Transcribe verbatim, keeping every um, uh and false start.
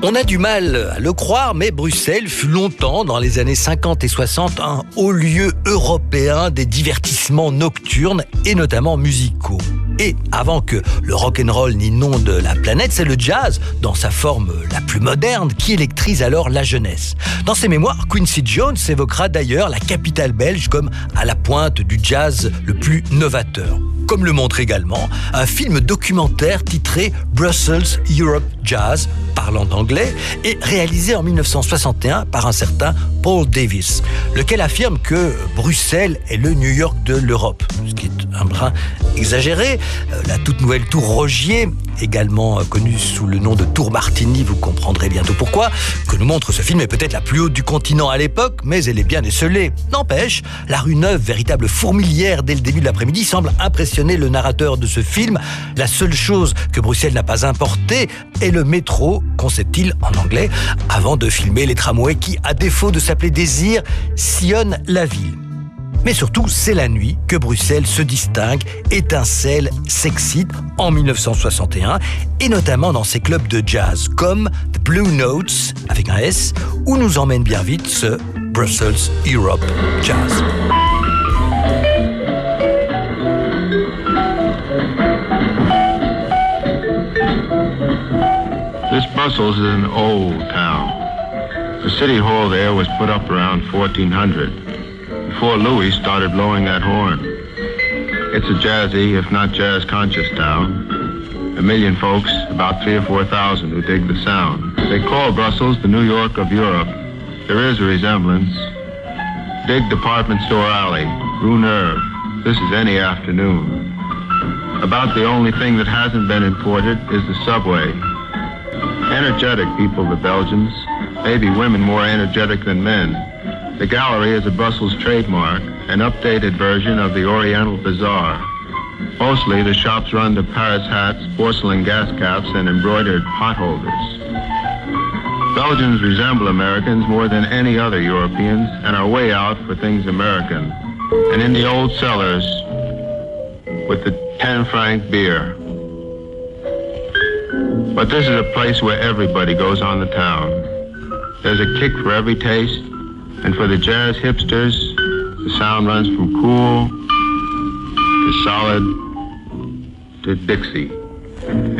On a du mal à le croire, mais Bruxelles fut longtemps, dans les années cinquante et soixante, un haut lieu européen des divertissements nocturnes et notamment musicaux. Et avant que le rock'n'roll n'inonde la planète, c'est le jazz, dans sa forme la plus moderne, qui électrise alors la jeunesse. Dans ses mémoires, Quincy Jones évoquera d'ailleurs la capitale belge comme à la pointe du jazz le plus novateur. Comme le montre également un film documentaire titré Brussels Europe Jazz, parlant d'anglais, et réalisé en dix-neuf cent soixante et un par un certain Paul Davis, lequel affirme que Bruxelles est le New York de l'Europe, ce qui est un brin exagéré. La toute nouvelle tour Rogier, également connue sous le nom de tour Martini, vous comprendrez bientôt pourquoi, que nous montre ce film, est peut-être la plus haute du continent à l'époque, mais elle est bien esselée. N'empêche, la rue Neuve, véritable fourmilière dès le début de l'après-midi, semble impressionner le narrateur de ce film. La seule chose que Bruxelles n'a pas importée est le métro, concède-t-il en anglais, avant de filmer les tramways qui, à défaut de s'appeler Désir, sillonnent la ville. Mais surtout, c'est la nuit que Bruxelles se distingue, étincelle, s'excite en dix-neuf cent soixante et un, et notamment dans ses clubs de jazz, comme The Blue Notes, avec un S, où nous emmène bien vite ce Brussels Europe Jazz. This Brussels is an old town. The city hall there was put up around fourteen hundred, before Louis started blowing that horn. It's a jazzy, if not jazz-conscious town. A million folks, about three or four thousand, who dig the sound. They call Brussels the New York of Europe. There is a resemblance. Dig Department Store Alley, Rue Neuve. This is any afternoon. About the only thing that hasn't been imported is the subway. Energetic people, the Belgians. Maybe women more energetic than men. The gallery is a Brussels trademark, an updated version of the Oriental Bazaar. Mostly the shops run to Paris hats, porcelain gas caps, and embroidered potholders. Belgians resemble Americans more than any other Europeans and are way out for things American. And in the old cellars with the ten franc beer. But this is a place where everybody goes on the town. There's a kick for every taste, and for the jazz hipsters, the sound runs from cool to solid to Dixie.